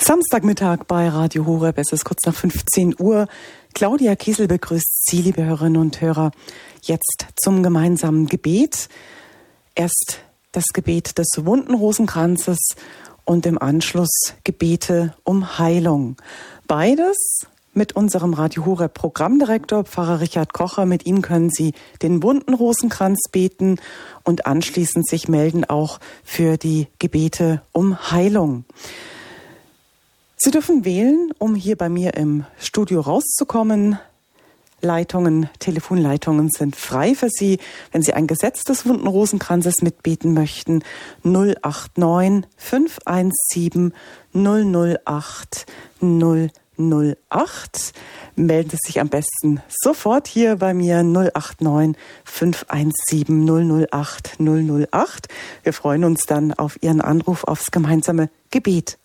Samstagmittag bei Radio Horeb. Es ist kurz nach 15 Uhr. Claudia Kiesel begrüßt Sie, liebe Hörerinnen und Hörer, jetzt zum gemeinsamen Gebet. Erst das Gebet des wunden Rosenkranzes und im Anschluss Gebete um Heilung. Beides mit unserem Radio Horeb Programmdirektor, Pfarrer Richard Kocher. Mit ihm können Sie den wunden Rosenkranz beten und anschließend sich melden auch für die Gebete um Heilung. Sie dürfen wählen, um hier bei mir im Studio rauszukommen. Telefonleitungen sind frei für Sie. Wenn Sie ein Gesetz des wunden Rosenkranzes mitbeten möchten, 089 517 008 008. Melden Sie sich am besten sofort hier bei mir, 089 517 008 008. Wir freuen uns dann auf Ihren Anruf aufs gemeinsame Gebet